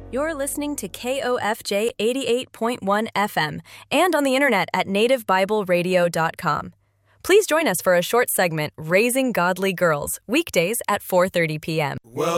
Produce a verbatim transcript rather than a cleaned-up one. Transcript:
You're listening to K O F J eighty-eight point one F M and on the internet at native bible radio dot com. Please join us for a short segment, Raising Godly Girls, weekdays at four thirty p.m. Well,